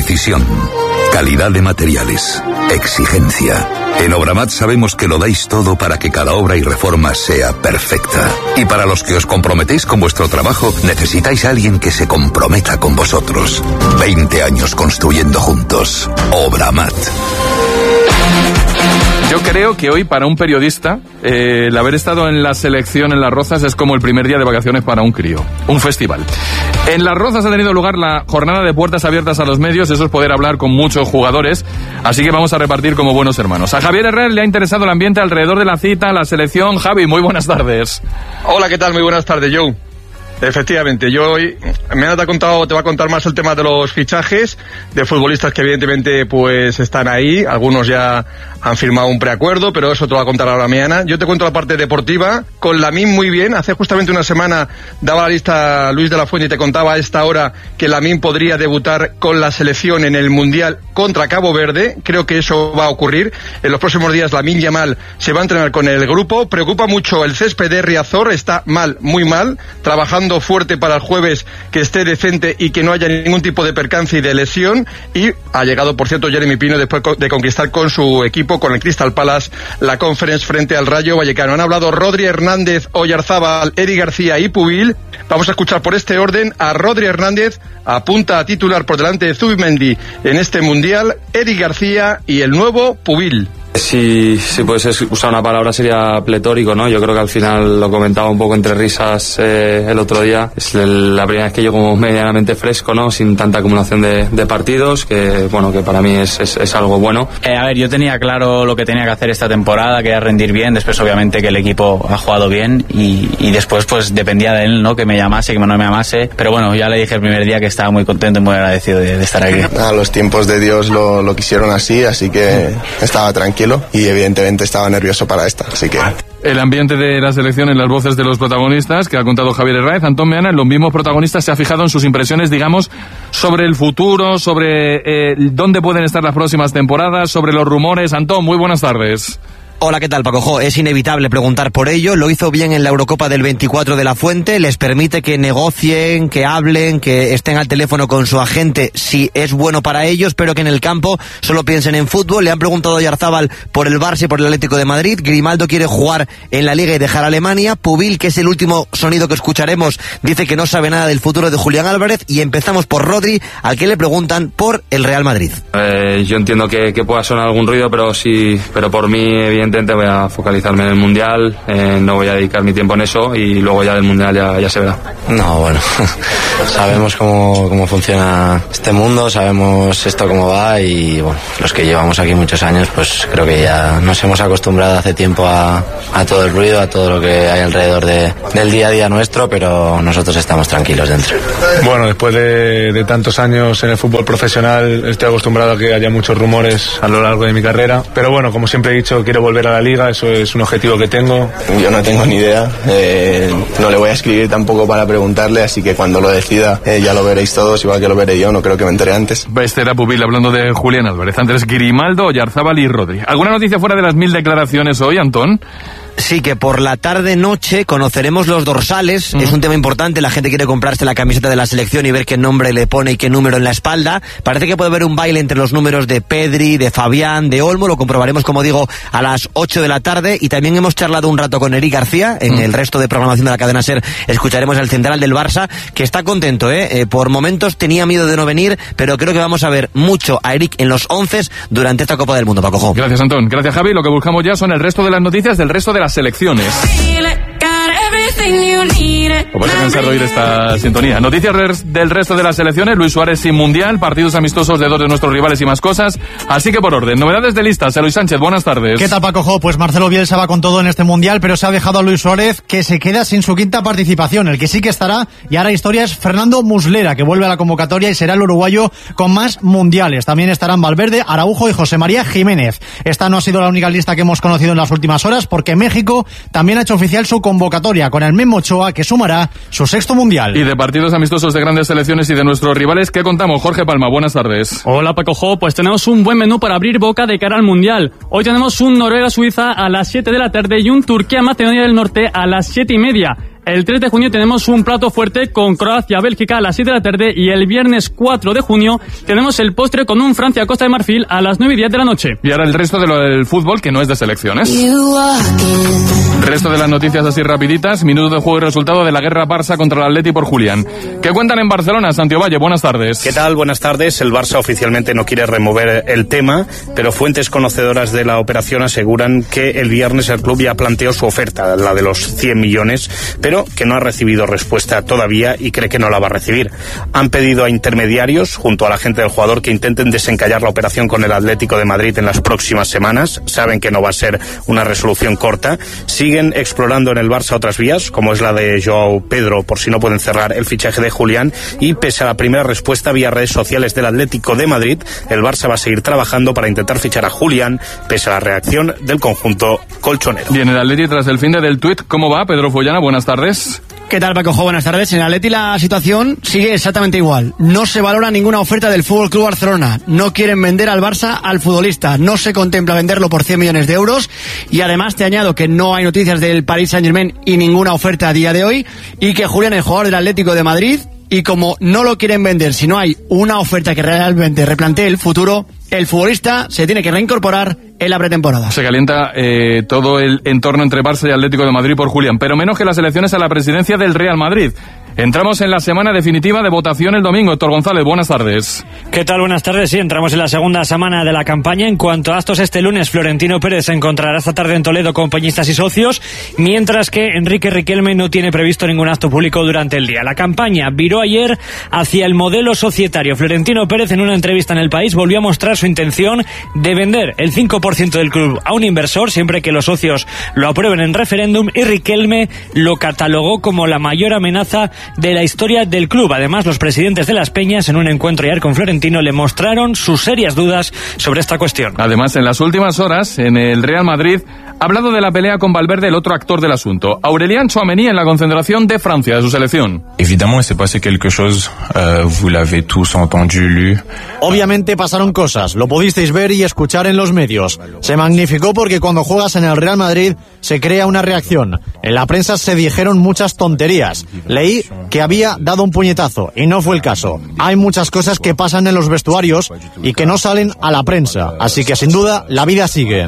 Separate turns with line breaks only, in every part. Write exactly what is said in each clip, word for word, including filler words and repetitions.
Precisión, calidad de materiales, exigencia. En Obramat sabemos que lo dais todo para que cada obra y reforma sea perfecta. Y para los que os comprometéis con vuestro trabajo, necesitáis a alguien que se comprometa con vosotros. veinte años construyendo juntos. Obramat.
Yo creo que hoy para un periodista eh, el haber estado en la selección en Las Rozas es como el primer día de vacaciones para un crío, un festival. En Las Rozas ha tenido lugar la jornada de puertas abiertas a los medios, eso es poder hablar con muchos jugadores, así que vamos a repartir como buenos hermanos. A Javier Herrera le ha interesado el ambiente alrededor de la cita, la selección. Javi, muy buenas tardes.
Hola, ¿qué tal? Muy buenas tardes, Joe. Efectivamente, yo hoy me ha contado, te va a contar más el tema de los fichajes de futbolistas que evidentemente pues están ahí, algunos ya han firmado un preacuerdo, pero eso te lo va a contar ahora mañana. Yo te cuento la parte deportiva, con Lamine muy bien, hace justamente una semana daba la lista Luis de la Fuente y te contaba a esta hora que Lamine podría debutar con la selección en el Mundial contra Cabo Verde, creo que eso va a ocurrir, en los próximos días Lamine Yamal se va a entrenar con el grupo, preocupa mucho el césped de Riazor, está mal, muy mal, trabajando fuerte para el jueves, que esté decente y que no haya ningún tipo de percance y de lesión. Y ha llegado, por cierto, Jeremy Pino después de conquistar con su equipo, con el Crystal Palace, la Conference frente al Rayo Vallecano. Han hablado Rodri Hernández, Oyarzábal, Eric García y Pubil. Vamos a escuchar por este orden a Rodri Hernández, apunta a titular por delante de Zubimendi en este Mundial, Eric García y el nuevo Pubil.
Si, si puedes usar una palabra sería pletórico, ¿no? Yo creo que al final lo comentaba un poco entre risas eh, el otro día. Es la primera vez que llego como medianamente fresco, ¿no? Sin tanta acumulación de, de partidos, que bueno, que para mí es, es, es algo bueno.
Eh, a ver, yo tenía claro lo que tenía que hacer esta temporada, que era rendir bien, después obviamente que el equipo ha jugado bien y, y después pues dependía de él, ¿no? Que me llamase, que no me llamase, pero bueno, ya le dije el primer día que estaba muy contento y muy agradecido de, de estar aquí.
A los tiempos de Dios lo, lo quisieron así, así que estaba tranquilo. Y evidentemente estaba nervioso para esta, así que...
El ambiente de la selección en las voces de los protagonistas que ha contado Javier Herráez. Antón Meana, en los mismos protagonistas, se ha fijado en sus impresiones, digamos, sobre el futuro, sobre eh, dónde pueden estar las próximas temporadas, sobre los rumores. Antón, muy buenas tardes.
Hola, ¿qué tal, Paco Jo? Es inevitable preguntar por ello. Lo hizo bien en la Eurocopa del veinticuatro de la Fuente. Les permite que negocien, que hablen, que estén al teléfono con su agente si es bueno para ellos, pero que en el campo solo piensen en fútbol. Le han preguntado a Oyarzábal por el Barça y por el Atlético de Madrid. Grimaldo quiere jugar en la Liga y dejar a Alemania. Pubil, que es el último sonido que escucharemos, dice que no sabe nada del futuro de Julián Álvarez. Y empezamos por Rodri, al que le preguntan por el Real Madrid.
Eh, yo entiendo que, que pueda sonar algún ruido, pero sí, pero por mí, evidentemente, voy a focalizarme en el Mundial, eh, no voy a dedicar mi tiempo en eso y luego ya del Mundial ya, ya se verá.
No, bueno, sabemos cómo, cómo funciona este mundo, sabemos esto cómo va y bueno, los que llevamos aquí muchos años, pues creo que ya nos hemos acostumbrado hace tiempo a, a todo el ruido, a todo lo que hay alrededor de, del día a día nuestro, pero nosotros estamos tranquilos dentro.
Bueno, después de, de tantos años en el fútbol profesional, estoy acostumbrado a que haya muchos rumores a lo largo de mi carrera, pero bueno, como siempre he dicho, quiero volver a la Liga, eso es un objetivo que tengo.
Yo no tengo ni idea, eh, no le voy a escribir tampoco para preguntarle, así que cuando lo decida eh, ya lo veréis todos, igual que lo veré yo, no creo que me entere antes.
Este era Pubil hablando de Julián Álvarez, antes Grimaldo, Oyarzábal y Rodri. ¿Alguna noticia fuera de las mil declaraciones hoy, Antón?
Sí, que por la tarde-noche conoceremos los dorsales. Uh-huh. Es un tema importante, la gente quiere comprarse la camiseta de la selección y ver qué nombre le pone y qué número en la espalda. Parece que puede haber un baile entre los números de Pedri, de Fabián, de Olmo. Lo comprobaremos, como digo, a las ocho de la tarde. Y también hemos charlado un rato con Eric García. En uh-huh. el resto de programación de la cadena SER escucharemos al central del Barça, que está contento, ¿eh? eh por momentos tenía miedo de no venir, pero creo que vamos a ver mucho a Eric en los once durante esta Copa del Mundo, Paco Jo.
Gracias, Antón. Gracias, Javi. Lo que buscamos ya son el resto de las noticias del resto de las selecciones. Os vais a cansar de oír esta sintonía. Noticias del resto de las selecciones. Luis Suárez sin Mundial, partidos amistosos de dos de nuestros rivales y más cosas. Así que por orden, novedades de listas. Luis Sánchez, buenas tardes.
¿Qué tal, Paco Jo? Pues Marcelo Bielsa va con todo en este Mundial, pero se ha dejado a Luis Suárez, que se queda sin su quinta participación. El que sí que estará, y ahora historia, es Fernando Muslera, que vuelve a la convocatoria y será el uruguayo con más mundiales. También estarán Valverde, Araujo y José María Jiménez. Esta no ha sido la única lista que hemos conocido en las últimas horas, porque México también ha hecho oficial su convocatoria, con el Memo Ochoa, que sumará su sexto Mundial.
Y de partidos amistosos de grandes selecciones y de nuestros rivales, ¿qué contamos? Jorge Palma, buenas tardes.
Hola, Paco Jo, pues tenemos un buen menú para abrir boca de cara al Mundial. Hoy tenemos un Noruega-Suiza a las siete de la tarde y un Turquía-Macedonia del Norte a las siete y media. El tres de junio tenemos un plato fuerte con Croacia-Bélgica a las siete de la tarde y el viernes cuatro de junio tenemos el postre con un Francia-Costa de Marfil a las nueve y diez de la noche.
Y ahora el resto de lo del fútbol, que no es de selecciones. Resto de las noticias así rapiditas. Minuto de juego y resultado de la guerra Barça contra el Atleti por Julián. ¿Qué cuentan en Barcelona, Santiago Valle? Buenas tardes.
¿Qué tal? Buenas tardes. El Barça oficialmente no quiere remover el tema, pero fuentes conocedoras de la operación aseguran que el viernes el club ya planteó su oferta, la de los cien millones, pero que no ha recibido respuesta todavía y cree que no la va a recibir. Han pedido a intermediarios, junto a la gente del jugador, que intenten desencallar la operación con el Atlético de Madrid en las próximas semanas. Saben que no va a ser una resolución corta. Siguen explorando en el Barça otras vías, como es la de Joao Pedro, por si no pueden cerrar el fichaje de Julián, y pese a la primera respuesta vía redes sociales del Atlético de Madrid, el Barça va a seguir trabajando para intentar fichar a Julián, pese a la reacción del conjunto colchonero.
Bien, el Atleti tras el fin de del tuit, ¿cómo va? Pedro Follana, buenas tardes.
¿Qué tal, Paco? Buenas tardes. En el Atleti la situación sigue exactamente igual. No se valora ninguna oferta del F C Barcelona. No quieren vender al Barça al futbolista. No se contempla venderlo por cien millones de euros. Y además te añado que no hay noticias del Paris Saint-Germain y ninguna oferta a día de hoy. Y que Julián, el jugador del Atlético de Madrid, y como no lo quieren vender, si no hay una oferta que realmente replantee el futuro, el futbolista se tiene que reincorporar en la pretemporada.
Se calienta eh, todo el entorno entre Barça y Atlético de Madrid por Julián, pero menos que las elecciones a la presidencia del Real Madrid. Entramos en la semana definitiva de votación el domingo. Héctor González, buenas tardes.
¿Qué tal? Buenas tardes. Sí, entramos en la segunda semana de la campaña. En cuanto a actos, este lunes Florentino Pérez se encontrará esta tarde en Toledo con peñistas y socios, mientras que Enrique Riquelme no tiene previsto ningún acto público durante el día. La campaña viró ayer hacia el modelo societario. Florentino Pérez, en una entrevista en El País, volvió a mostrar su intención de vender el cinco por ciento del club a un inversor, siempre que los socios lo aprueben en referéndum, y Riquelme lo catalogó como la mayor amenaza de la historia del club. Además, los presidentes de las peñas, en un encuentro ayer con Florentino, le mostraron sus serias dudas sobre esta cuestión.
Además, en las últimas horas, en el Real Madrid, ha hablado de la pelea con Valverde, el otro actor del asunto. Aurélien Tchouaméni en la concentración de Francia, de su selección.
Évidemment, s'est passé quelque chose, uh, vous l'avez tous entendu, lu.
Obviamente pasaron cosas, lo pudisteis ver y escuchar en los medios. Se magnificó porque cuando juegas en el Real Madrid se crea una reacción. En la prensa se dijeron muchas tonterías. Leí que había dado un puñetazo y no fue el caso. Hay muchas cosas que pasan en los vestuarios y que no salen a la prensa, así que sin duda la vida sigue.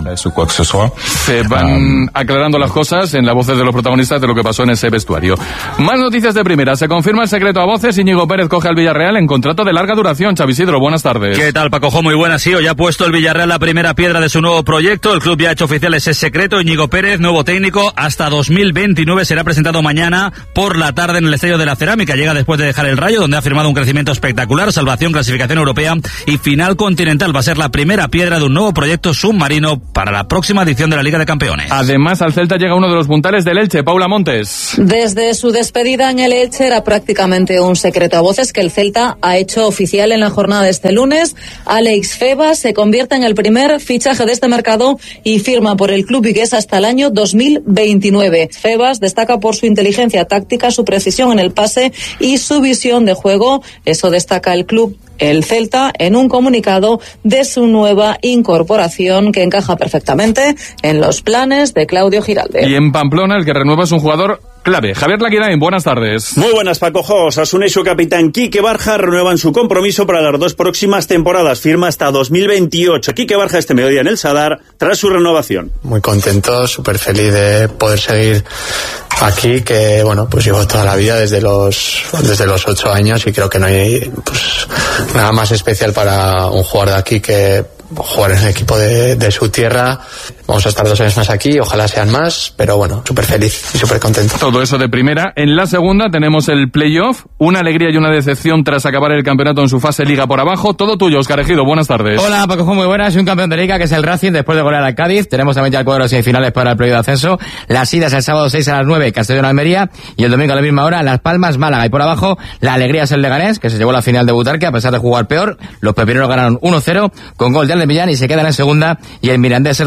Se van aclarando las cosas en las voces de los protagonistas de lo que pasó en ese vestuario. Más noticias de primera. Se confirma el secreto a voces. Íñigo Pérez coge al Villarreal en contrato de larga duración. Xavi Isidro, buenas tardes.
¿Qué tal, Paco? Muy buenas. Sí, hoy ha puesto el Villarreal la primera piedra de su nuevo proyecto. El club ya ha hecho oficial ese secreto. Íñigo Pérez, nuevo técnico, hasta dos mil veintinueve, será presentado mañana por la tarde en el Estadio de la Cerámica. Llega después de dejar el Rayo, donde ha firmado un crecimiento espectacular, salvación, clasificación europea y final continental. Va a ser la primera piedra de un nuevo proyecto submarino para la próxima edición de la Liga de Campeones.
Además, al Celta llega uno de los puntales del Elche, Paula Montes.
Desde su despedida en el Elche era prácticamente un secreto a voces que el Celta ha hecho oficial en la jornada de este lunes. Alex Febas se convierte en el primer fichaje de este mercado y firma por el club vigués hasta el año dos mil veintinueve. Febas destaca por su inteligencia táctica, su precisión en el pase y su visión de juego. Eso destaca el club, el Celta, en un comunicado de su nueva incorporación que encaja perfectamente en los planes de Claudio Giralde.
Y en Pamplona el que renueva es un jugador clave. Javier Laquirain, buenas tardes.
Muy buenas, Paco. Osasuna y su capitán Quique Barja renuevan su compromiso para las dos próximas temporadas. Firma hasta dos mil veintiocho. Quique Barja este mediodía en el Sadar tras su renovación.
Muy contento, súper feliz de poder seguir aquí, que bueno, pues llevo toda la vida desde los desde los ocho años y creo que no hay pues nada más especial para un jugador de aquí que jugar en el equipo de, de su tierra. Vamos a estar dos años más aquí, ojalá sean más, pero bueno, súper feliz y súper contento.
Todo eso de primera. En la segunda tenemos el playoff, una alegría y una decepción tras acabar el campeonato en su fase liga por abajo. Todo tuyo, Óscar Ejido, buenas tardes.
Hola, Paco, muy buenas. Y un campeón de liga que es el Racing después de golear al Cádiz. Tenemos también ya el cuadro de semifinales para el playoff de ascenso. Las idas el sábado seis a las nueve, Castellón-Almería, y el domingo a la misma hora, Las Palmas, Málaga. Y por abajo, la alegría es el Leganés, que se llevó a la final de Butarque a pesar de jugar peor. Los pepineros ganaron uno cero con gol de Aldemillán y se quedan en segunda, y el Mirandés es la decepción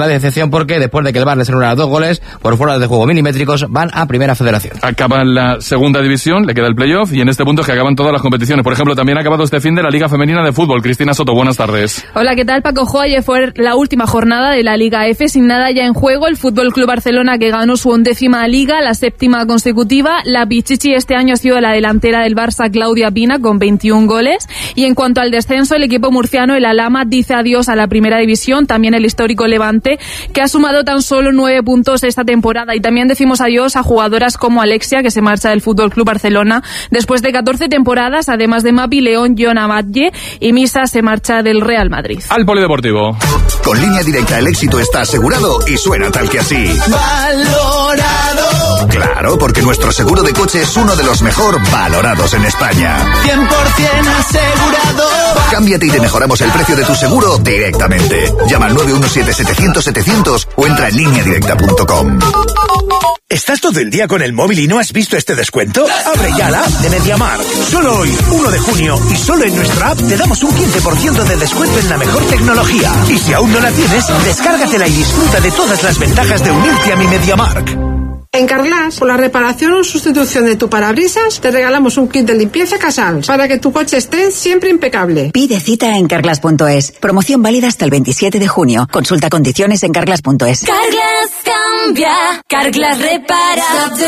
Atención porque después de que el V A R les anulara dos goles por fuera de juego milimétricos, van a Primera Federación.
Acaba la segunda división, le queda el playoff y en este punto es que acaban todas las competiciones. Por ejemplo, también ha acabado este fin de la Liga Femenina de Fútbol. Cristina Soto, buenas tardes.
Hola, ¿qué tal, Paco Jo? Ayer fue la última jornada de la Liga F, sin nada ya en juego. El Fútbol Club Barcelona, que ganó su undécima liga, la séptima consecutiva. La Pichichi este año ha sido la delantera del Barça, Claudia Pina, con veintiún goles. Y en cuanto al descenso, el equipo murciano, el Alhama, dice adiós a la Primera División. También el histórico Levante, que ha sumado tan solo nueve puntos esta temporada. Y también decimos adiós a jugadoras como Alexia, que se marcha del Fútbol Club Barcelona después de catorce temporadas, además de Mapi León, Jona Batlle y Misa se marcha del Real Madrid.
Al Polideportivo.
Con Línea Directa el éxito está asegurado y suena tal que así.
Valorado.
Claro, porque nuestro seguro de coche es uno de los mejor valorados en España.
cien por ciento asegurado.
Cámbiate y te mejoramos el precio de tu seguro directamente. Llama al nueve uno siete setecientos setecientos o entra en línea directa punto com.
¿Estás todo el día con el móvil y no has visto este descuento? Abre ya la app de MediaMarkt. Solo hoy, uno de junio, y solo en nuestra app te damos un quince por ciento de descuento en la mejor tecnología. Y si aún no la tienes, descárgatela y disfruta de todas las ventajas de unirte a mi MediaMarkt.
En Carglass, por la reparación o sustitución de tu parabrisas, te regalamos un kit de limpieza Casals para que tu coche esté siempre impecable.
Pide cita en carglass punto es. Promoción válida hasta el veintisiete de junio. Consulta condiciones en carglass punto es.
Carglass cambia, Carglass repara.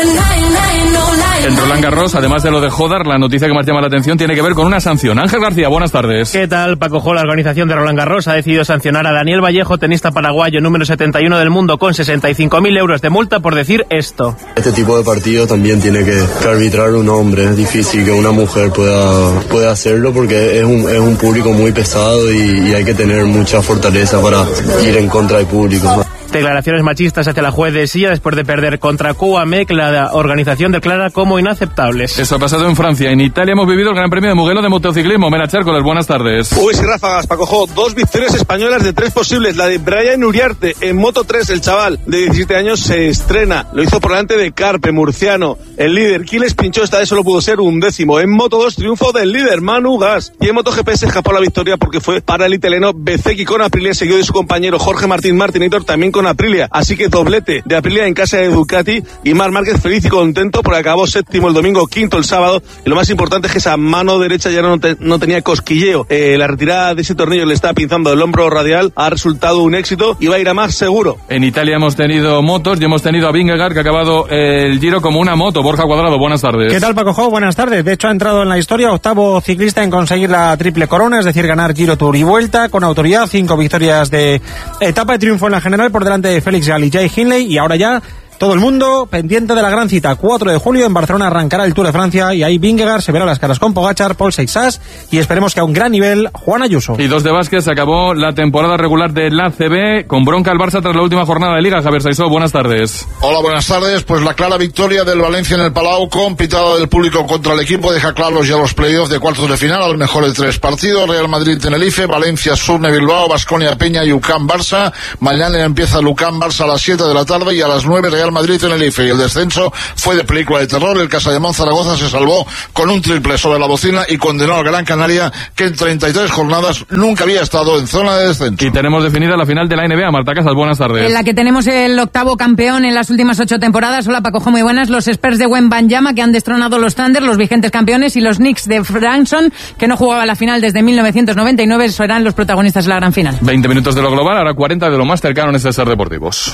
En Roland Garros, además de lo de Jodar, la noticia que más llama la atención tiene que ver con una sanción. Ángel García, buenas tardes.
¿Qué tal, Paco Jo? La organización de Roland Garros ha decidido sancionar a Daniel Vallejo, tenista paraguayo número setenta y uno del mundo, con sesenta y cinco mil euros de multa por decir esto.
Este tipo de partido también tiene que, que arbitrar un hombre. Es difícil que una mujer pueda, pueda hacerlo porque es un, es un público muy pesado y, y hay que tener mucha fortaleza para ir en contra del público.
Declaraciones machistas hacia la juez de Silla después de perder contra Cuba-Mec, la organización declara como inaceptables.
Eso ha pasado en Francia. En Italia hemos vivido el Gran Premio de Mugello de motociclismo. Mera Chércoles, buenas tardes.
Uy, sí, ráfagas, Paco Jo. Dos victorias españolas de tres posibles. La de Brian Uriarte en Moto tres, el chaval de diecisiete años se estrena. Lo hizo por delante de Carpe, murciano. El líder, Quiles pinchó, esta vez solo pudo ser un décimo. En Moto dos, triunfo del líder, Manu Gas. Y en MotoGP se escapó la victoria porque fue para el italiano Bezzecchi con Aprilia, seguido de su compañero Jorge Martín Martinator, también con Aprilia. Así que doblete de Aprilia en casa de Ducati y Marc Márquez feliz y contento porque acabó séptimo el domingo, quinto el sábado. Y lo más importante es que esa mano derecha ya no, te, no tenía cosquilleo. Eh, la retirada de ese tornillo le está pinzando el hombro radial. Ha resultado un éxito y va a ir a más seguro.
En Italia hemos tenido motos y hemos tenido a Vingegaard, que ha acabado el Giro como una moto. Borja Cuadrado, buenas tardes.
¿Qué tal, Paco Jo? Buenas tardes. De hecho, ha entrado en la historia octavo ciclista en conseguir la triple corona, es decir, ganar Giro, Tour y Vuelta con autoridad. Cinco victorias de etapa de triunfo en la general por delante de Félix Gall y Jay Hindley. Y ahora ya todo el mundo pendiente de la gran cita. cuatro de julio en Barcelona arrancará el Tour de Francia y ahí Vingegaard se verá las caras con Pogačar, Paul Seixas y esperemos que a un gran nivel Juan Ayuso.
Y dos de básquet, se acabó la temporada regular de la A C B con bronca al Barça tras la última jornada de Liga. Javier Saizó, buenas tardes.
Hola, buenas tardes. Pues la clara victoria del Valencia en el Palau con pitada del público contra el equipo deja claros ya los playoffs de cuartos de final al mejor de tres partidos. Real Madrid-Tenerife, Valencia, Surne, Bilbao, Baskonia, Peña y U C A M Barça. Mañana empieza el U C A M Barça a las siete de la tarde y a las nueve Real Madrid-Tenerife. Y el descenso fue de película de terror. El Castellamón Zaragoza se salvó con un triple sobre la bocina y condenó al Gran Canaria, que en treinta y tres jornadas nunca había estado en zona de descenso.
Y tenemos definida la final de la N B A. Marta Casas, buenas tardes.
En la que tenemos el octavo campeón en las últimas ocho temporadas. Hola, Paco Jo, muy buenas. Los Spurs de Wembanyama, que han destronado los Thunder, los vigentes campeones, y los Knicks de Branson, que no jugaba la final desde mil novecientos noventa y nueve, serán los protagonistas de la gran final.
veinte minutos de lo global, ahora cuarenta de lo más cercano en este Ser Deportivos.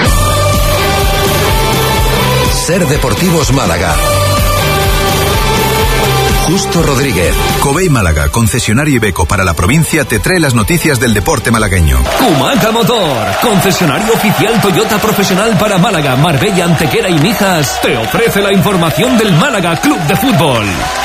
Ser Deportivos Málaga. Justo Rodríguez. Covey Málaga, concesionario Iveco para la provincia, te trae las noticias del deporte malagueño.
Kumaca Motor, concesionario oficial Toyota profesional para Málaga, Marbella, Antequera y Mijas, te ofrece la información del Málaga Club de Fútbol.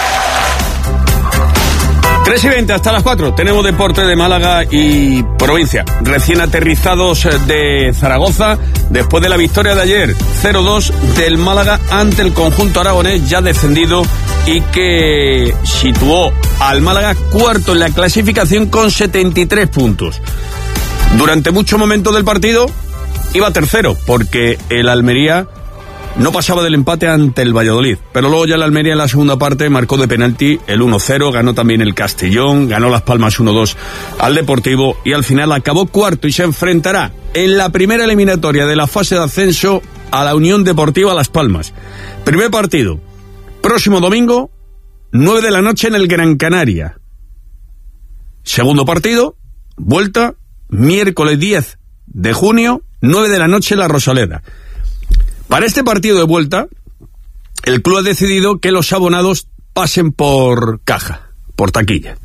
tres y veinte hasta las cuatro, tenemos deporte de Málaga y provincia. Recién aterrizados de Zaragoza, después de la victoria de ayer, cero dos del Málaga ante el conjunto aragonés ya descendido y que situó al Málaga cuarto en la clasificación con setenta y tres puntos. Durante muchos momentos del partido iba tercero, porque el Almería
no pasaba del empate ante el Valladolid, pero luego ya la Almería en la segunda parte marcó de penalti el uno cero, ganó también el Castellón, ganó Las Palmas uno dos al Deportivo y al final acabó cuarto y se enfrentará en la primera eliminatoria de la fase de ascenso a la Unión Deportiva Las Palmas. Primer partido, próximo domingo, nueve de la noche en el Gran Canaria. Segundo partido, vuelta, miércoles diez de junio, nueve de la noche en la Rosaleda. Para este partido de vuelta, el club ha decidido que los abonados pasen por caja, por taquilla.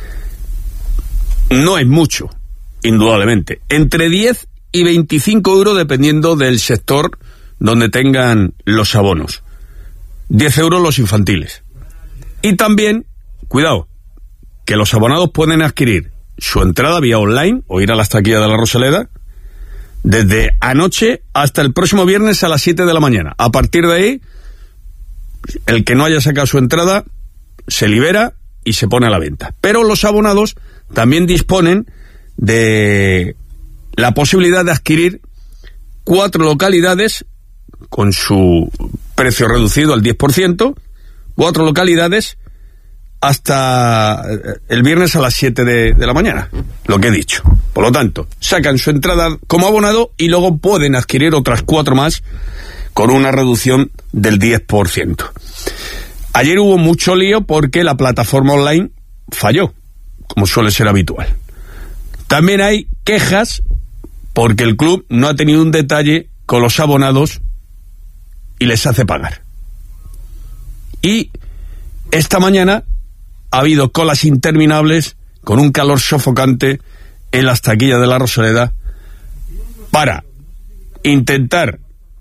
No es mucho, indudablemente. Entre diez y veinticinco euros dependiendo del sector donde tengan los abonos. diez euros los infantiles. Y también, cuidado, que los abonados pueden adquirir su entrada vía online o ir a las taquillas de la Rosaleda desde anoche hasta el próximo viernes a las siete de la mañana. A partir de ahí, el que no haya sacado su entrada se libera y se pone a la venta. Pero los abonados también disponen de la posibilidad de adquirir cuatro localidades con su precio reducido al diez por ciento, cuatro localidades hasta el viernes a las siete de, de la mañana, lo que he dicho. Por lo tanto, sacan su entrada como abonado y luego pueden adquirir otras cuatro más con una reducción del diez por ciento. Ayer hubo mucho lío porque la plataforma online falló, como suele ser habitual. También hay quejas porque el club no ha tenido un detalle con los abonados y les hace pagar. Y esta mañana ha habido colas interminables con un calor sofocante en las taquillas de la Rosaleda para intentar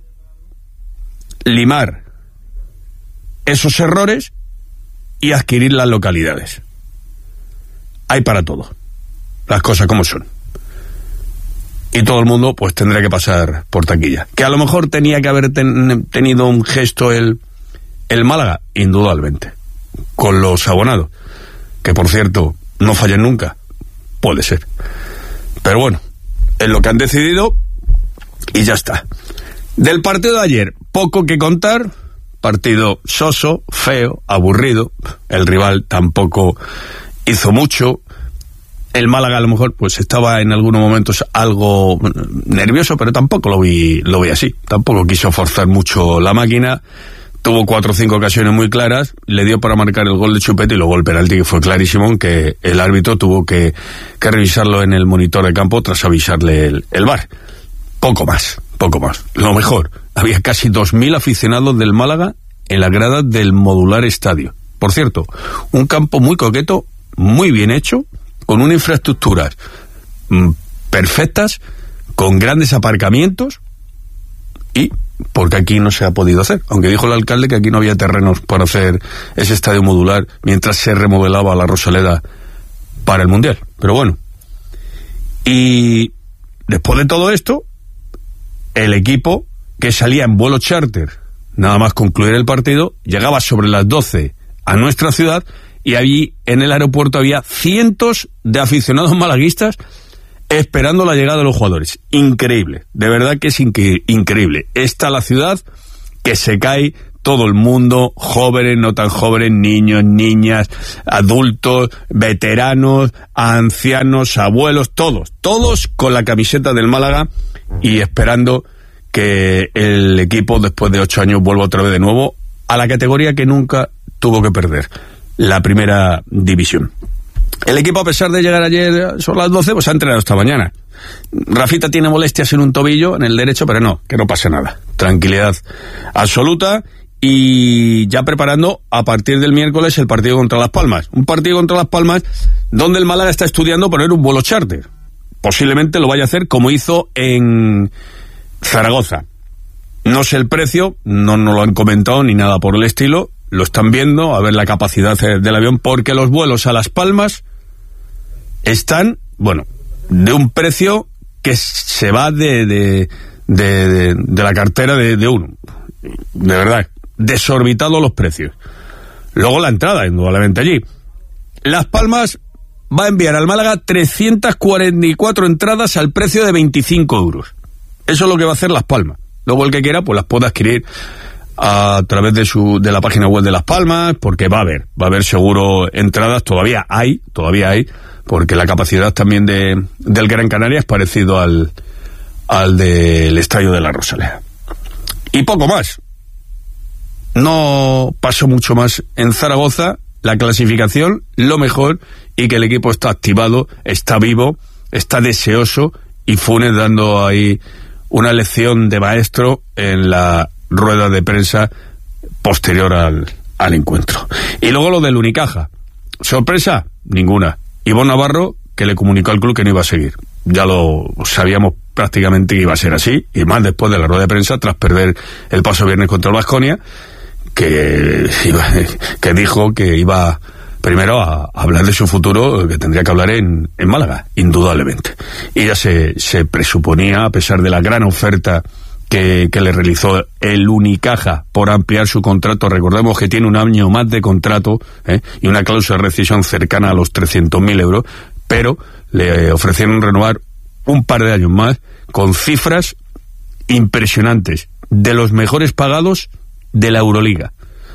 limar esos errores y adquirir las localidades. Hay para todo, las cosas como son. Y todo el mundo pues tendrá que pasar por taquilla. Que a lo mejor tenía que haber ten, tenido un gesto el, el Málaga, indudablemente, con los abonados, que por cierto no fallan nunca, puede ser. Pero bueno, es lo que han decidido y ya está. Del partido de ayer, poco que contar. Partido soso, feo, aburrido. El rival tampoco hizo mucho. El Málaga a lo mejor pues estaba en algunos momentos algo nervioso, pero tampoco lo vi, lo vi así. Tampoco quiso forzar mucho la máquina. Tuvo cuatro o cinco ocasiones muy claras, le dio para marcar el gol de Chupete y luego el penalti que fue clarísimo, aunque el árbitro tuvo que, que revisarlo en el monitor de campo tras avisarle el, el V A R. Poco más, poco más. Lo mejor, había casi dos mil aficionados del Málaga en la grada del Modular Estadio. Por cierto, un campo muy coqueto, muy bien hecho, con unas infraestructuras mmm, perfectas, con grandes aparcamientos y porque aquí no se ha podido hacer, aunque dijo el alcalde que aquí no había terrenos para hacer ese estadio modular mientras se remodelaba la Rosaleda para el Mundial. Pero bueno, y después de todo esto, el equipo que salía en vuelo charter nada más concluir el partido, llegaba sobre las doce a nuestra ciudad y allí en el aeropuerto había cientos de aficionados malaguistas esperando la llegada de los jugadores. Increíble, de verdad que es inque- increíble. Esta la ciudad que se cae todo el mundo, jóvenes, no tan jóvenes, niños, niñas, adultos, veteranos, ancianos, abuelos, todos, todos con la camiseta del Málaga y esperando que el equipo después de ocho años vuelva otra vez de nuevo a la categoría que nunca tuvo que perder, la primera división. El equipo, a pesar de llegar ayer son las doce, pues ha entrenado esta mañana. Rafita tiene molestias en un tobillo, en el derecho, pero no, que no pasa nada. Tranquilidad absoluta y ya preparando a partir del miércoles el partido contra Las Palmas. Un partido contra Las Palmas donde el Málaga está estudiando poner un vuelo charter. Posiblemente lo vaya a hacer como hizo en Zaragoza. No sé el precio, no nos lo han comentado ni nada por el estilo. Lo están viendo, a ver la capacidad del avión, porque los vuelos a Las Palmas están, bueno, de un precio que se va de de, de, de, de la cartera de, de uno. De verdad, desorbitados los precios. Luego la entrada, indudablemente allí. Las Palmas va a enviar al Málaga trescientas cuarenta y cuatro entradas al precio de veinticinco euros. Eso es lo que va a hacer Las Palmas. luego el que quiera pues las puede adquirir a través de su de la página web de Las Palmas, porque va a haber, va a haber seguro entradas, todavía hay, todavía hay, porque la capacidad también de del Gran Canaria es parecido al, al del Estadio de la Rosaleda. Y poco más. No pasó mucho más en Zaragoza, la clasificación, lo mejor, y que el equipo está activado, está vivo, está deseoso, y Funes dando ahí una lección de maestro en la rueda de prensa posterior al, al encuentro. Y luego lo del Unicaja. ¿Sorpresa? Ninguna. Ivonne Navarro, que le comunicó al club que no iba a seguir. Ya lo sabíamos prácticamente que iba a ser así, y más después de la rueda de prensa, tras perder el paso viernes contra el Baskonia, que, que dijo que iba primero a hablar de su futuro, que tendría que hablar en, en Málaga, indudablemente. Y ya se, se presuponía, a pesar de la gran oferta que, que le realizó el Unicaja por ampliar su contrato. Recordemos que tiene un año más de contrato, ¿eh? y una cláusula de rescisión cercana a los trescientos mil euros, pero le ofrecieron renovar un par de años más con cifras impresionantes, de los mejores pagados de la Euroliga.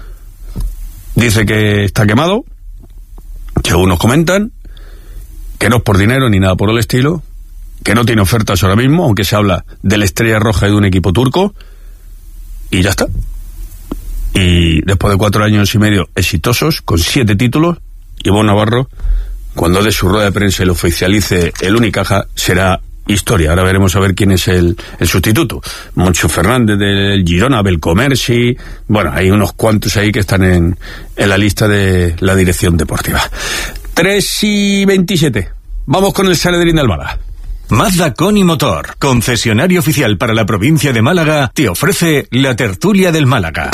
Dice que está quemado, que algunos comentan que no es por dinero ni nada por el estilo, que no tiene ofertas ahora mismo, aunque se habla de la Estrella Roja y de un equipo turco, y ya está. Y después de cuatro años y medio exitosos, con siete títulos, Ivonne Navarro, cuando dé su rueda de prensa y lo oficialice el Unicaja, será historia. Ahora veremos a ver quién es el, el sustituto. Moncho Fernández del Girona, Belcomersi, bueno, hay unos cuantos ahí que están en, en la lista de la dirección deportiva. tres y veintisiete. Vamos con el Sanedrín del Málaga.
Mazda Coni Motor, concesionario oficial para la provincia de Málaga, te ofrece la tertulia del Málaga.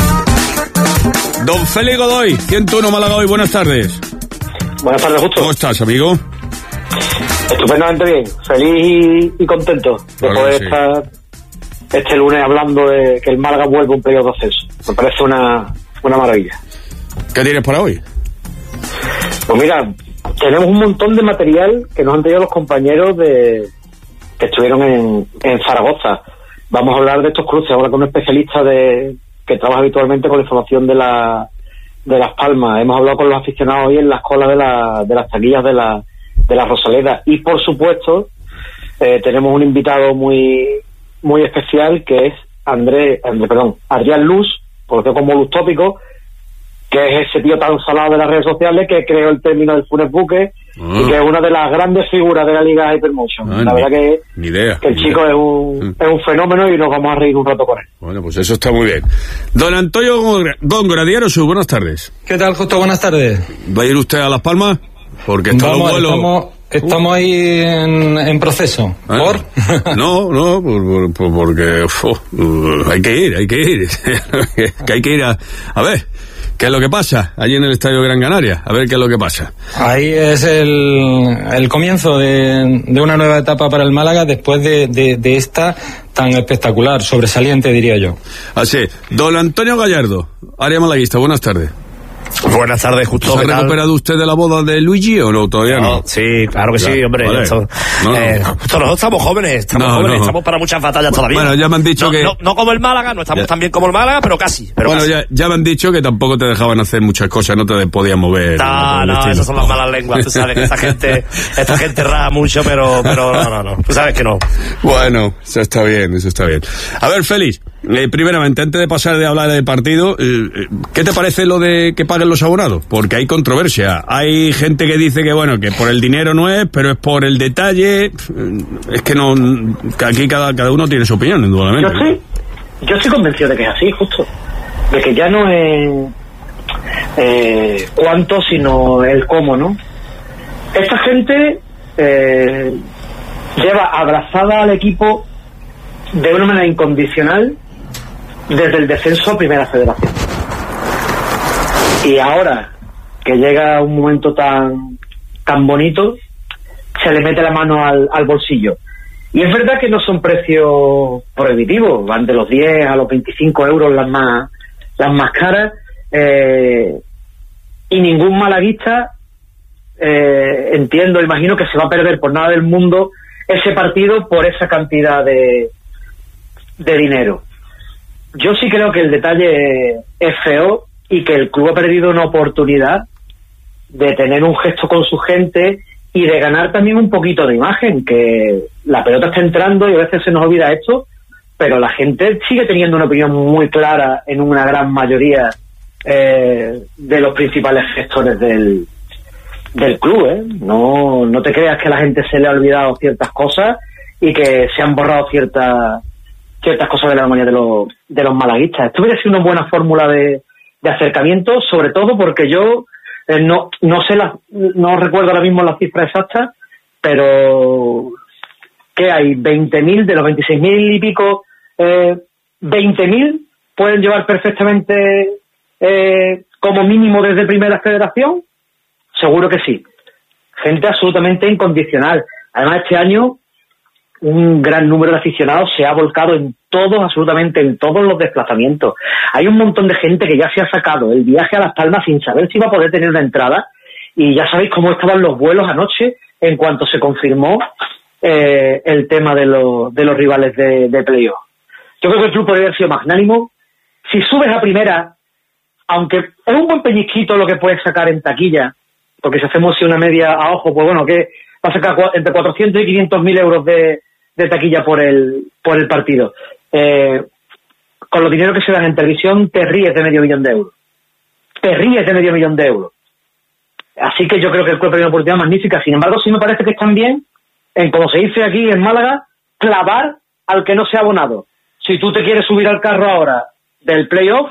Don Félix Godoy, ciento uno Málaga hoy, buenas tardes.
Buenas tardes, Justo.
¿Cómo estás, amigo?
Estupendamente bien, feliz y, y contento de
Vale,
poder
sí.
estar este lunes hablando de que el Málaga vuelve a un periodo de ascenso. Me parece una, una maravilla.
¿Qué tienes para hoy?
Pues mira, tenemos un montón de material que nos han traído los compañeros de que estuvieron en, en Zaragoza. Vamos a hablar de estos cruces ahora con un especialista de que trabaja habitualmente con la información de la de Las Palmas. Hemos hablado con los aficionados hoy en las colas de, la, de las taquillas de la de la Rosaleda, y por supuesto eh, tenemos un invitado muy muy especial que es André, André perdón, Adrián Luz, conocido como Luz Tópico, que es ese tío tan salado de las redes sociales que creó el término del Funes Buque, oh. y que es una de las grandes figuras de la Liga Hypermotion.
Ah,
la
ni,
verdad que,
ni idea,
que el
ni
chico
idea.
es un, es un fenómeno y nos vamos a reír un rato con él.
Bueno, pues eso está muy bien. Don Antonio Góngora, Diario Sur, buenas tardes.
¿Qué tal, Justo? Buenas tardes.
¿Va a ir usted a Las Palmas? Porque está
Vamos,
los vuelos...
Estamos, estamos ahí en, en proceso.
¿Ah? ¿Por? No, no, por, por, por, porque uf, uh, hay que ir, hay que ir. que hay que ir a... A ver, ¿qué es lo que pasa allí en el Estadio Gran Canaria? A ver qué es lo que pasa.
Ahí es el, el comienzo de, de una nueva etapa para el Málaga después de, de, de esta tan espectacular, sobresaliente, diría yo.
Así, don Antonio Gallardo, área malaguista, buenas tardes.
Buenas tardes, Justo.
¿Se ha recuperado usted de la boda de Luigi o no? Todavía no. no.
Sí, claro que
ya,
sí, hombre.
Vale.
Estamos,
no, no.
Eh, justo nosotros estamos jóvenes, estamos
no,
jóvenes,
no.
estamos para muchas batallas todavía.
Bueno, ya me han dicho
no,
que...
No, no como el Málaga, no estamos
ya.
tan bien como el Málaga, pero casi. Pero
bueno,
casi.
Ya, ya me han dicho que tampoco te dejaban hacer muchas cosas, no te podías mover.
No, no, no esas son las malas lenguas, tú sabes que esta gente, esta gente raja mucho, pero, pero no, no, no, tú sabes que no.
Bueno, eso está bien, eso está bien. A ver, Félix, eh, primeramente, antes de pasar de hablar del partido, eh, ¿qué te parece lo de que paguen los abonados? Porque hay controversia. Hay gente que dice que, bueno, que por el dinero no es, pero es por el detalle. Es que no, que aquí cada, cada uno tiene su opinión, indudablemente.
Yo estoy, yo estoy convencido de que es así, justo. De que ya no es eh, cuánto, sino el cómo, ¿no? Esta gente eh, lleva abrazada al equipo de una manera incondicional desde el descenso a Primera Federación. Y ahora que llega un momento tan tan bonito, se le mete la mano al, al bolsillo. Y es verdad que no son precios prohibitivos, van de los diez a los veinticinco euros las más las más caras, eh, y ningún malaguista, eh, entiendo, imagino que se va a perder por nada del mundo ese partido por esa cantidad de, de dinero. yo sí creo que el detalle es feo y que el club ha perdido una oportunidad de tener un gesto con su gente y de ganar también un poquito de imagen, que la pelota está entrando y a veces se nos olvida esto, pero la gente sigue teniendo una opinión muy clara en una gran mayoría eh, de los principales gestores del, del club, ¿eh? No, no te creas que a la gente se le ha olvidado ciertas cosas y que se han borrado ciertas ciertas cosas de la memoria de los, de los malaguistas. Esto hubiera sido una buena fórmula de, de acercamiento, sobre todo porque yo eh, no no sé la, no recuerdo ahora mismo la cifra exacta, pero que hay veinte mil de los veintiséis mil y pico, eh, veinte mil pueden llevar perfectamente eh, como mínimo desde Primera Federación. Seguro que sí. Gente absolutamente incondicional. Además, este año un gran número de aficionados se ha volcado en todos, absolutamente en todos los desplazamientos. Hay un montón de gente que ya se ha sacado el viaje a Las Palmas sin saber si iba a poder tener una entrada, y ya sabéis cómo estaban los vuelos anoche en cuanto se confirmó eh, el tema de, lo, de los rivales de, de playoff. Yo creo que el club podría haber sido magnánimo. Si subes a primera, aunque es un buen pellizquito lo que puedes sacar en taquilla, porque si hacemos una media a ojo, pues bueno, que va a sacar entre cuatrocientos y quinientos mil euros de, de taquilla por el por el partido. Eh, con los dineros que se dan en televisión, te ríes de medio millón de euros. Te ríes de medio millón de euros. Así que yo creo que el club ha tenido una oportunidad magnífica. Sin embargo, sí me parece que están bien en, como se dice aquí en Málaga, clavar al que no se ha abonado. Si tú te quieres subir al carro ahora del playoff,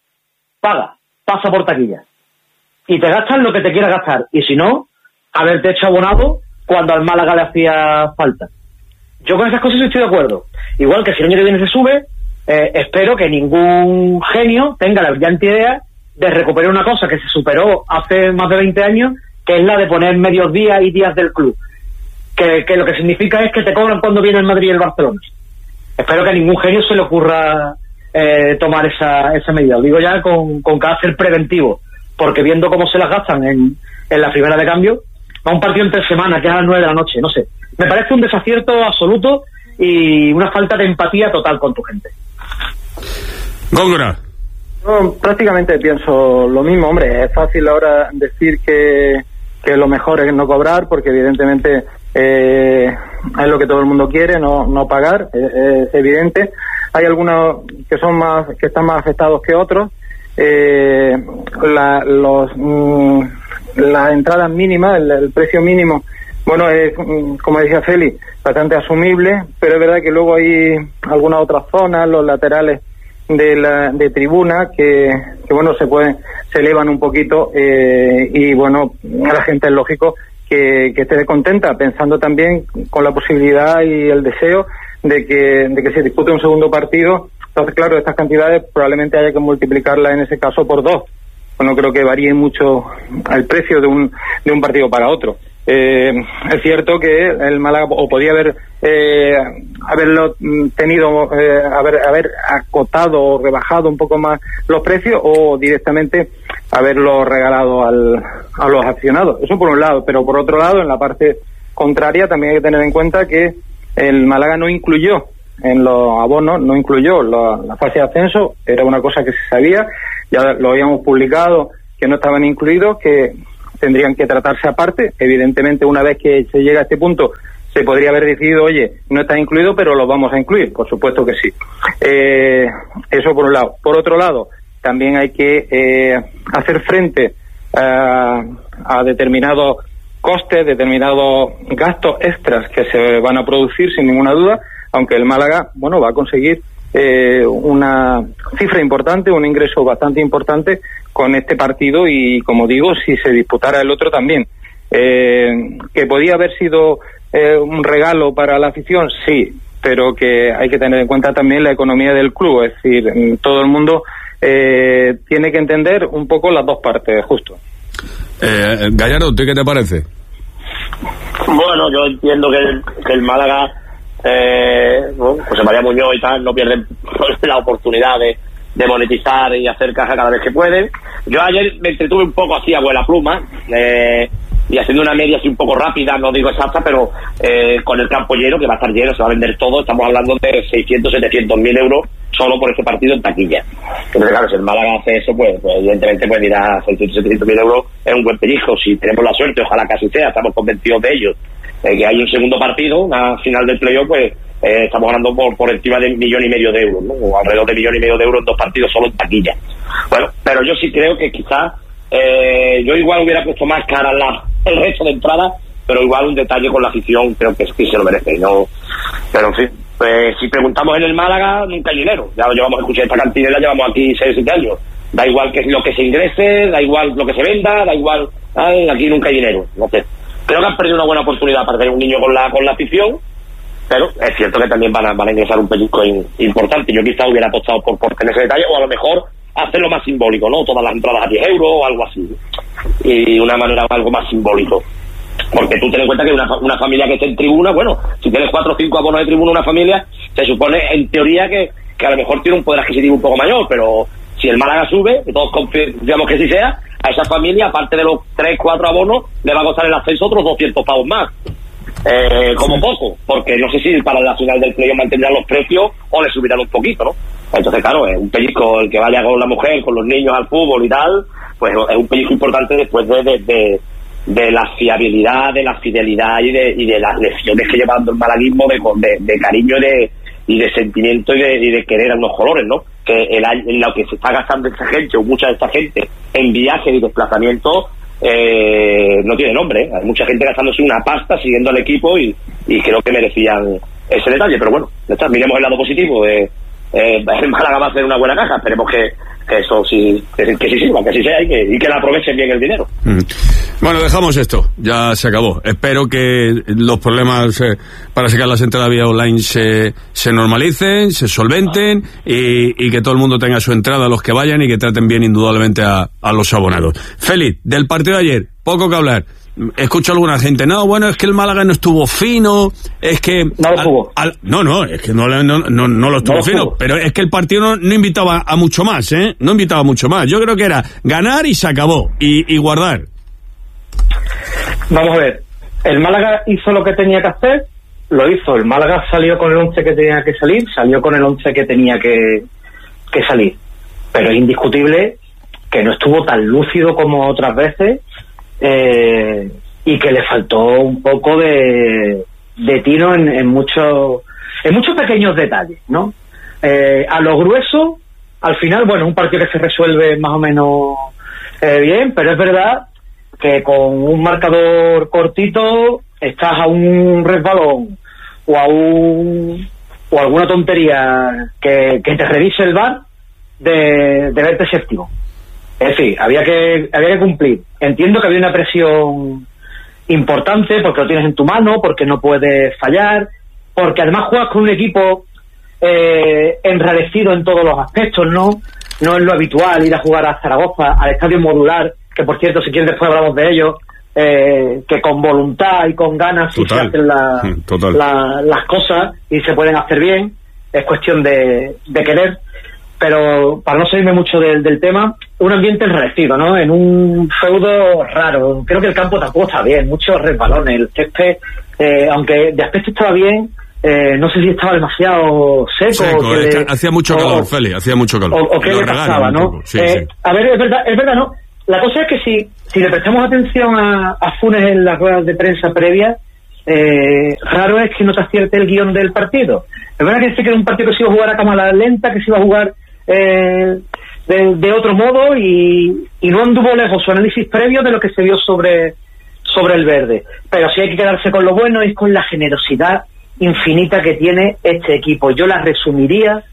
paga, pasa por taquilla. Y te gastas lo que te quieras gastar. Y si no, haberte hecho abonado cuando al Málaga le hacía falta. Yo con esas cosas estoy de acuerdo. Igual que si el año que viene se sube, eh, espero que ningún genio tenga la brillante idea de recuperar una cosa que se superó hace más de veinte años, que es la de poner medios días y días del club. Que, que lo que significa es que te cobran cuando viene el Madrid y el Barcelona. Espero que a ningún genio se le ocurra eh, tomar esa, esa medida. Lo digo ya con, con carácter preventivo, porque viendo cómo se las gastan en, en la primera de cambio, a un partido entre semana, que es a las nueve de la noche, no sé. Me parece un desacierto absoluto y una falta de empatía total con tu gente.
Góngora.
Yo prácticamente pienso lo mismo, hombre. Es fácil ahora decir que, que lo mejor es no cobrar, porque evidentemente eh, es lo que todo el mundo quiere, no, no pagar, es, es evidente. Hay algunos que son más, que están más afectados que otros. Eh, la, los mm, las entradas mínimas, el, el precio mínimo, bueno, es, como decía Félix, bastante asumible, pero es verdad que luego hay algunas otras zonas, los laterales de la de tribuna, que, que bueno, se pueden, se elevan un poquito, eh, y bueno, a la gente es lógico que, que esté descontenta, pensando también con la posibilidad y el deseo de que, de que se dispute un segundo partido. Entonces, claro, estas cantidades probablemente haya que multiplicarlas en ese caso por dos. Bueno, creo que varíe mucho el precio de un de un partido para otro. Eh, es cierto que el Málaga o podía haber eh, haberlo tenido, eh, haber haber acotado o rebajado un poco más los precios, o directamente haberlo regalado al, a los aficionados. Eso por un lado, pero por otro lado, en la parte contraria también hay que tener en cuenta que el Málaga no incluyó en los abonos, no incluyó la, la fase de ascenso. Era una cosa que se sabía, ya lo habíamos publicado, que no estaban incluidos, que tendrían que tratarse aparte. Evidentemente, una vez que se llega a este punto, se podría haber decidido, oye, no está incluido, pero lo vamos a incluir. Por supuesto que sí. Eh, eso por un lado. Por otro lado, también hay que eh, hacer frente a, a determinados costes, determinados gastos extras que se van a producir sin ninguna duda, aunque el Málaga, bueno, va a conseguir eh, una cifra importante, un ingreso bastante importante con este partido, y como digo, si se disputara el otro también. Eh, que podía haber sido eh, un regalo para la afición, sí, pero que hay que tener en cuenta también la economía del club, es decir, todo el mundo eh, tiene que entender un poco las dos partes, justo.
Eh, Gallardo, ¿tú qué te parece?
Bueno, yo entiendo que el, que el Málaga, eh, bueno, José María Muñoz y tal, no pierden la oportunidad de, de monetizar y hacer caja cada vez que pueden. Yo ayer me entretuve un poco así a vuela pluma, eh, y haciendo una media así un poco rápida, no digo exacta, pero eh, con el campo lleno, que va a estar lleno, se va a vender todo, estamos hablando de seiscientos, setecientos mil euros solo por este partido en taquilla. Entonces, claro, si el Málaga hace eso, pues, pues evidentemente pues dirá seiscientos, setecientos mil euros es un buen pellizco. Si tenemos la suerte, ojalá que así sea, estamos convencidos de ello, eh, que hay un segundo partido, una final del playoff, pues eh, estamos ganando por, por encima de un millón y medio de euros, ¿no? O alrededor de un millón y medio de euros en dos partidos solo en taquilla. Bueno, pero yo sí creo que quizás eh, yo igual hubiera puesto más cara la, el resto de entrada, pero igual un detalle con la afición creo que sí se lo merece, ¿no? Pero en fin, pues si preguntamos en el Málaga, nunca hay dinero. Ya lo llevamos a escuchar esta cantinela, llevamos aquí seis o siete años. Da igual que lo que se ingrese, da igual lo que se venda, da igual, ay, aquí nunca hay dinero. No sé. Creo que han perdido una buena oportunidad para tener un niño con la con la afición, pero es cierto que también van a, van a ingresar un pellizco in, importante. Yo quizá hubiera apostado por, por tener ese detalle, o a lo mejor hacerlo más simbólico, ¿no? Todas las entradas a diez euros o algo así. Y una manera algo más simbólico. Porque tú ten en cuenta que una, una familia que esté en tribuna, bueno, si tienes cuatro o cinco abonos de tribuna una familia, se supone en teoría que, que a lo mejor tiene un poder adquisitivo un poco mayor, pero si el Málaga sube, que todos confiamos que sí sea, a esa familia, aparte de los tres, cuatro abonos, le va a costar el ascenso otros doscientos pavos más. Eh, como poco, porque no sé si para la final del playoff mantendrán los precios o le subirán un poquito, ¿no? Entonces, claro, es un pellizco el que vaya con la mujer, con los niños al fútbol y tal, pues es un pellizco importante después de, de, de, de la fiabilidad, de la fidelidad y de, y de las lecciones que lleva dando el malaguismo de, de, de cariño y de, y de sentimiento y de, y de querer a unos colores, ¿no? Que el, en lo que se está gastando esta gente, o mucha de esta gente, en viajes y desplazamientos, eh, no tiene nombre, ¿eh? Hay mucha gente gastándose una pasta siguiendo al equipo y, y creo que merecían ese detalle, pero bueno, está, miremos el lado positivo de eh, el Málaga va a hacer una buena caja, esperemos que, que eso sí, que, que sí sirva, que sí sea y que, y que la aprovechen bien el dinero.
Mm. Bueno, dejamos esto, ya se acabó. Espero que los problemas eh, para sacar las entradas vía online se, se normalicen, se solventen y, y que todo el mundo tenga su entrada, los que vayan, y que traten bien indudablemente a, a los abonados. Félix, del partido de ayer, poco que hablar. Escucho a alguna gente, no, bueno, es que el Málaga no estuvo fino, es que...
No lo estuvo.
Al, al, no, no, es que no, no, no, no lo estuvo no fino, estuvo. Pero es que el partido no, no invitaba a mucho más, ¿eh? No invitaba a mucho más. Yo creo que era ganar y se acabó, y, y guardar.
Vamos a ver, el Málaga hizo lo que tenía que hacer, lo hizo. El Málaga salió con el once que tenía que salir, salió con el once que tenía que, que salir. Pero es indiscutible que no estuvo tan lúcido como otras veces, eh, y que le faltó un poco de, de tino en, en muchos en muchos pequeños detalles, ¿no? Eh, a lo grueso, al final, bueno, un partido que se resuelve más o menos eh, bien, pero es verdad que con un marcador cortito estás a un resbalón o a un o alguna tontería que, que te revise el V A R de, de verte séptimo. Es decir, había que había que cumplir. Entiendo que había una presión importante porque lo tienes en tu mano, porque no puedes fallar, porque además juegas con un equipo eh, enrarecido en todos los aspectos, ¿no? No es lo habitual ir a jugar a Zaragoza, al estadio modular, que por cierto, si quieren después hablamos de ello, eh, que con voluntad y con ganas sí se hacen la, la, las cosas y se pueden hacer bien, es cuestión de, de querer. Pero para no salirme mucho del, del tema, un ambiente enrarecido, ¿no? En un feudo raro. Creo que el campo tampoco está bien, muchos resbalones. El césped, eh, aunque de aspecto estaba bien, eh, no sé si estaba demasiado seco.
seco
o
es
le,
que hacía mucho calor, o, Feli, hacía mucho calor.
O, o qué le pasaba, ¿no?
Sí,
eh,
sí.
A ver, es verdad, es verdad, ¿no? La cosa es que si, si le prestamos atención a, a Funes en las ruedas de prensa previas, eh, raro es que no te acierte el guión del partido. Es verdad que dice que era un partido que se iba a jugar a cámara lenta, que se iba a jugar Eh, de, de otro modo y, y no anduvo lejos su análisis previo de lo que se vio sobre sobre el verde, pero sí hay que quedarse con lo bueno y con la generosidad infinita que tiene este equipo. Yo la resumiría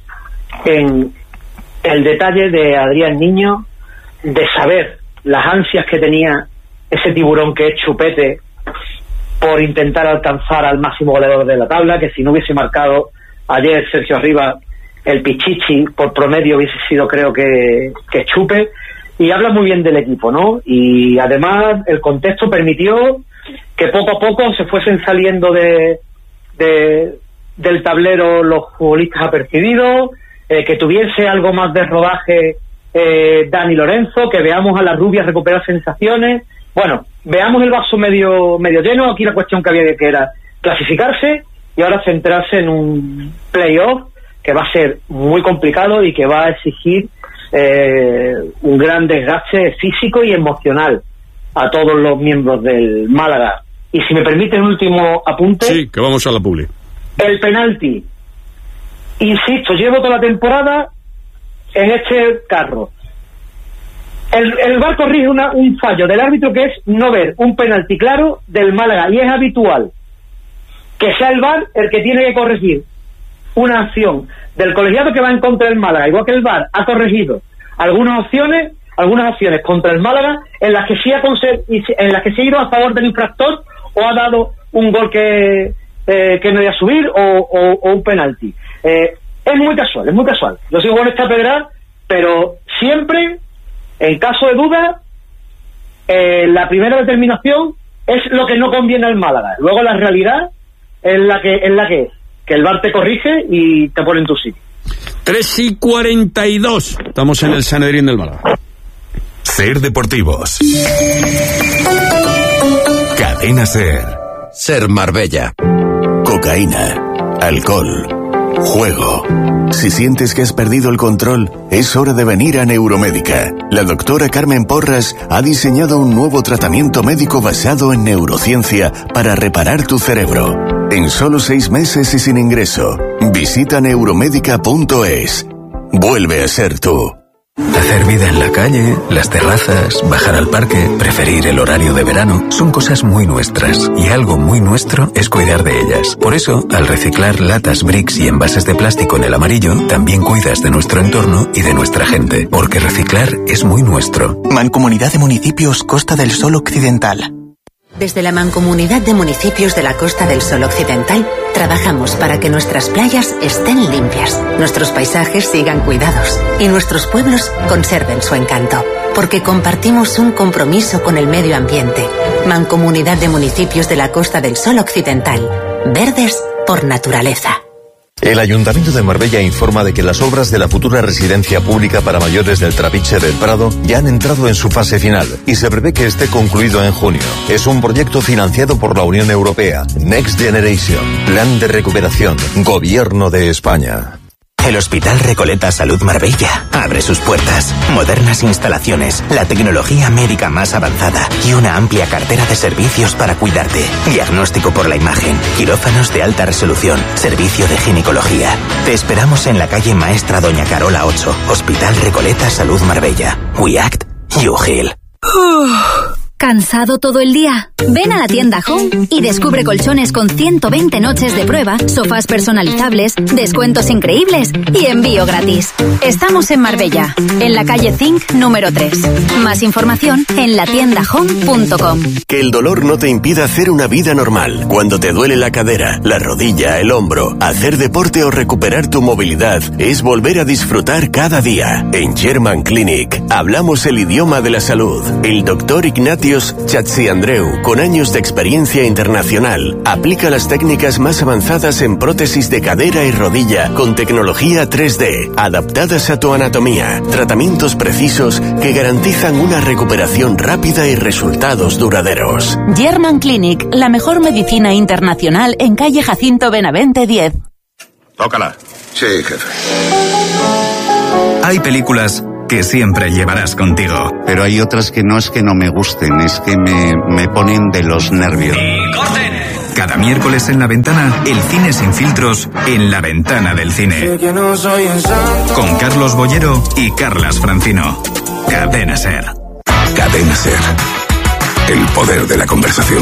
en el detalle de Adrián Niño, de saber las ansias que tenía ese tiburón que es Chupete por intentar alcanzar al máximo goleador de la tabla, que si no hubiese marcado ayer Sergio Arriba, el Pichichi por promedio hubiese sido, creo que, que Chupe, y habla muy bien del equipo, ¿no? Y además el contexto permitió que poco a poco se fuesen saliendo de, de del tablero los futbolistas apercibidos, eh, que tuviese algo más de rodaje eh, Dani Lorenzo, que veamos a las rubias recuperar sensaciones.
Bueno, veamos el vaso medio medio lleno. Aquí la cuestión que había que era clasificarse y ahora centrarse en un playoff que va a ser muy complicado y que va a exigir eh, un gran desgaste físico y emocional a todos los miembros del Málaga. Y si me permiten un último apunte.
Sí, que vamos a la publi.
El penalti. Insisto, llevo toda la temporada en este carro. El, el V A R corrige una, un fallo del árbitro, que es no ver un penalti claro del Málaga, y es habitual que sea el V A R el que tiene que corregir una acción del colegiado que va en contra del Málaga, igual que el V A R ha corregido algunas opciones, algunas acciones contra el Málaga en las que sí ha conser- en las que sí ha ido a favor del infractor o ha dado un gol que eh, que no iba a subir o, o, o un penalti. Eh, es muy casual, es muy casual. Yo sigo con esta pedra, pero siempre, en caso de duda, eh, la primera determinación es lo que no conviene al Málaga. Luego la realidad es la que es la que es, que el V A R te corrige y te pone en tu sitio.
tres y cuarenta y dos. Estamos en el Sanedrín del Málaga.
Ser Deportivos. Cadena Ser.
Ser Marbella. Cocaína. Alcohol. Juego. Si sientes que has perdido el control, es hora de venir a Neuromédica. La doctora Carmen Porras ha diseñado un nuevo tratamiento médico basado en neurociencia para reparar tu cerebro. En solo seis meses y sin ingreso. Visita neuromédica punto es. Vuelve a ser tú.
Hacer vida en la calle, las terrazas, bajar al parque, preferir el horario de verano, son cosas muy nuestras. Y algo muy nuestro es cuidar de ellas. Por eso, al reciclar latas, bricks y envases de plástico en el amarillo, también cuidas de nuestro entorno y de nuestra gente. Porque reciclar es muy nuestro.
Mancomunidad de Municipios Costa del Sol Occidental.
Desde la Mancomunidad de Municipios de la Costa del Sol Occidental, trabajamos para que nuestras playas estén limpias, nuestros paisajes sigan cuidados y nuestros pueblos conserven su encanto. Porque compartimos un compromiso con el medio ambiente. Mancomunidad de Municipios de la Costa del Sol Occidental. Verdes por naturaleza.
El Ayuntamiento de Marbella informa de que las obras de la futura residencia pública para mayores del Trapiche del Prado ya han entrado en su fase final y se prevé que esté concluido en junio. Es un proyecto financiado por la Unión Europea, Next Generation, Plan de Recuperación, Gobierno de España.
El Hospital Recoleta Salud Marbella abre sus puertas. Modernas instalaciones, la tecnología médica más avanzada y una amplia cartera de servicios para cuidarte. Diagnóstico por la imagen, quirófanos de alta resolución, servicio de ginecología. Te esperamos en la calle Maestra Doña Carola ocho, Hospital Recoleta Salud Marbella. We act, you heal.
¿Cansado todo el día? Ven a la tienda Home y descubre colchones con ciento veinte noches de prueba, sofás personalizables, descuentos increíbles y envío gratis. Estamos en Marbella, en la calle Zinc número tres. Más información en la tienda home punto com.
Que el dolor no te impida hacer una vida normal. Cuando te duele la cadera, la rodilla, el hombro, hacer deporte o recuperar tu movilidad es volver a disfrutar cada día. En German Clinic hablamos el idioma de la salud. El doctor Ignacio Chatziandreu, con años de experiencia internacional, aplica las técnicas más avanzadas en prótesis de cadera y rodilla con tecnología tres D, adaptadas a tu anatomía, tratamientos precisos que garantizan una recuperación rápida y resultados duraderos.
German Clinic, la mejor medicina internacional en calle Jacinto Benavente diez.
Tócala.
Sí, jefe.
Hay películas que siempre llevarás contigo.
Pero hay otras que no es que no me gusten, es que me, me ponen de los nervios.
¡Y corten! Cada miércoles en La Ventana, el cine sin filtros en La Ventana del Cine. Con Carlos Bollero y Carlas Francino. Cadena Ser.
Cadena Ser. El poder de la conversación.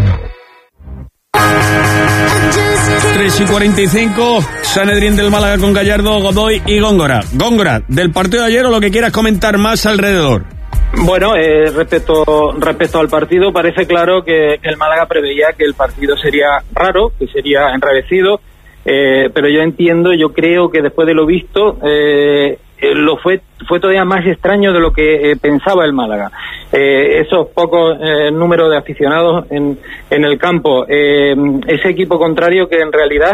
tres y cuarenta y cinco, Sanedrín del Málaga con Gallardo, Godoy y Góngora. Góngora, del partido de ayer o lo que quieras comentar más alrededor.
Bueno, eh, respecto respecto al partido, parece claro que, que el Málaga preveía que el partido sería raro, que sería enrarecido, eh, pero yo entiendo, yo creo que después de lo visto, eh, eh, lo fue fue todavía más extraño de lo que eh, pensaba el Málaga. Eh, esos pocos eh, números de aficionados en, en el campo, eh, ese equipo contrario que en realidad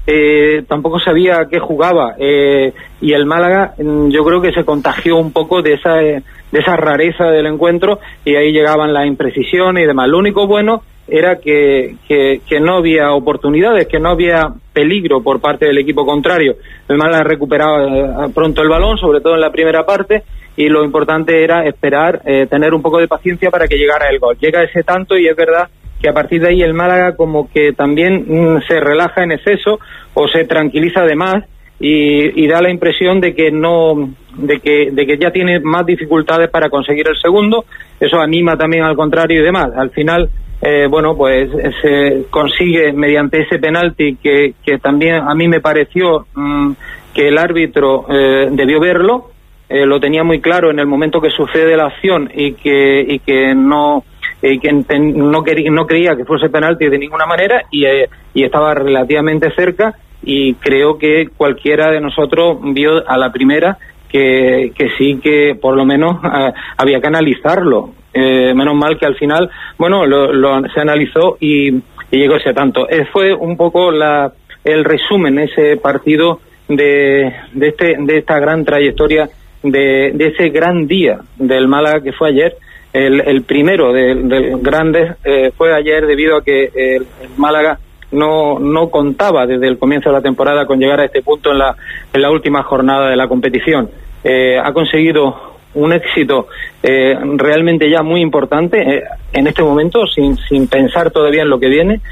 eh, tampoco sabía a qué jugaba, eh, y el Málaga yo creo que se contagió un poco de esa, de esa rareza del encuentro, y ahí llegaban las imprecisiones y demás. Lo único bueno era que, que, que no había oportunidades, que no había peligro por parte del equipo contrario. El Málaga recuperaba eh, pronto el balón, sobre todo en la primera parte, y lo importante era esperar, eh, tener un poco de paciencia para que llegara el gol. Llega ese tanto y es verdad que a partir de ahí el Málaga como que también mm, se relaja en exceso o se tranquiliza de más y, y da la impresión de que no, de que, de que ya tiene más dificultades para conseguir el segundo. Eso anima también al contrario y demás. Al final, eh, bueno, pues se consigue mediante ese penalti que, que también a mí me pareció mm, que el árbitro eh, debió verlo, eh, lo tenía muy claro en el momento que sucede la acción y que, y que no... y que no, quería, no creía que fuese penalti de ninguna manera y, eh, y estaba relativamente cerca, y creo que cualquiera de nosotros vio a la primera que, que sí que por lo menos eh, había que analizarlo. Eh, menos mal que al final, bueno, lo, lo, se analizó y, y llegó ese tanto. Eh, fue un poco la, el resumen, ese partido de, de, este, de esta gran trayectoria, de, de ese gran día del Málaga que fue ayer. El, el primero de, de grandes eh, fue ayer, debido a que el, el Málaga no no contaba desde el comienzo de la temporada con llegar a este punto en la en la última jornada de la competición. Eh, ha conseguido un éxito eh, realmente ya muy importante eh, en este momento, sin sin pensar todavía en lo que viene,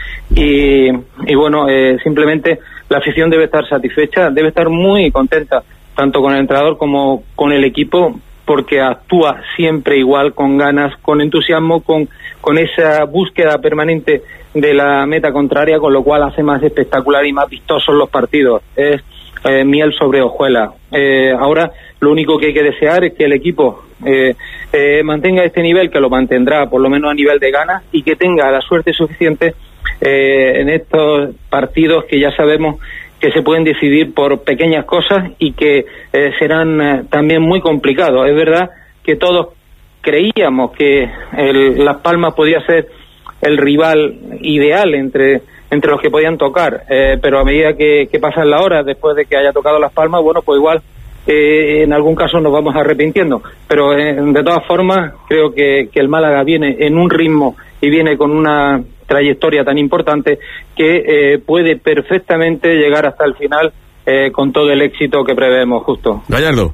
y, y bueno, eh, simplemente la afición debe estar satisfecha, debe estar muy contenta, tanto con el entrenador como con el equipo, porque actúa siempre igual, con ganas, con entusiasmo, con, con esa búsqueda permanente de la meta contraria, con lo cual hace más espectacular y más vistosos los partidos. Es eh, miel sobre hojuelas. Eh, ahora lo único que hay que desear es que el equipo eh, eh, mantenga este nivel, que lo mantendrá por lo menos a nivel de ganas, y que tenga la suerte suficiente eh, en estos partidos que ya sabemos que se pueden decidir por pequeñas cosas y que eh, serán eh, también muy complicados. Es verdad que todos creíamos que el, Las Palmas podía ser el rival ideal entre entre los que podían tocar, eh, pero a medida que, que pasan las horas después de que haya tocado Las Palmas, bueno, pues igual eh, en algún caso nos vamos arrepintiendo, pero eh, de todas formas creo que, que el Málaga viene en un ritmo y viene con una trayectoria tan importante que eh, puede perfectamente llegar hasta el final eh, con todo el éxito que prevemos. Justo.
Gallardo.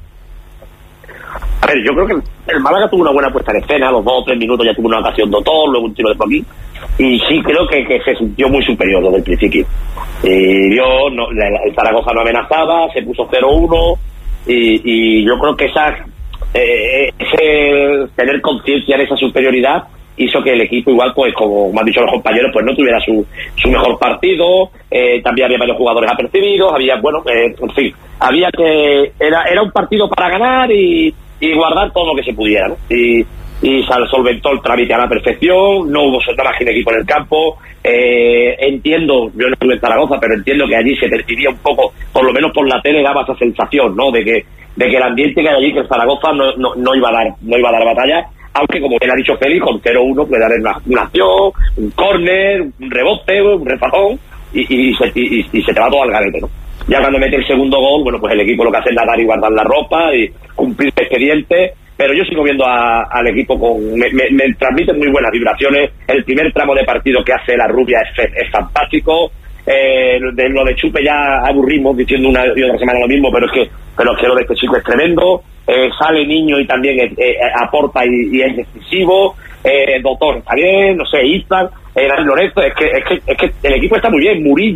A ver, yo creo que el Málaga tuvo una buena puesta en escena, a los dos o tres minutos ya tuvo una ocasión de autor, luego un tiro de Joaquín, y sí creo que, que se sintió muy superior desde el principio. Y vio, no, el Zaragoza no amenazaba, se puso cero uno, y, y yo creo que esa eh, ese tener conciencia de esa superioridad hizo que el equipo igual, pues como me han dicho los compañeros, pues no tuviera su, su mejor partido. Eh, también había varios jugadores apercibidos, había, bueno, eh, en fin, había que, era era un partido para ganar y, y guardar todo lo que se pudiera, ¿no? Y, y se solventó el trámite a la perfección, no hubo nada más que un equipo en el campo. Eh, entiendo, yo no estuve en Zaragoza, pero entiendo que allí se percibía un poco, por lo menos por la tele daba esa sensación, ¿no? De que, de que el ambiente que hay allí, que el Zaragoza no, no, no iba a dar, no iba a dar batalla. Aunque, como bien ha dicho Félix, con cero uno puede dar una, una acción, un córner, un rebote, un refajón, y, y, se, y, y se te va todo al garete, ¿no? Ya cuando mete el segundo gol, bueno, pues el equipo lo que hace es nadar y guardar la ropa y cumplir el expediente, pero yo sigo viendo a, al equipo con... Me, me, me transmite muy buenas vibraciones. El primer tramo de partido que hace la Rubia es, es fantástico. Eh, de lo de Chupe ya aburrimos diciendo una y otra semana lo mismo, pero es que pero es que lo de este chico es tremendo. Eh, sale Niño y también eh, eh, aporta y, y es decisivo. Eh, Doctor está bien, no sé, Izan, eh, Lorenzo, es que, es que es que el equipo está muy bien. Murillo